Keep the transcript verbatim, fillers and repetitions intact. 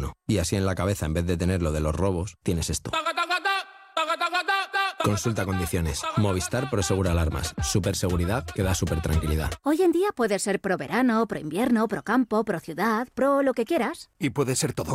teléfono. Y así en la cabeza, en vez de tener lo de los robos, tienes esto. Consulta condiciones. Movistar Prosegura Alarmas. Superseguridad que da super tranquilidad. Hoy en día puede ser pro verano, pro invierno, pro campo, pro ciudad, pro lo que quieras. Y puede ser todo.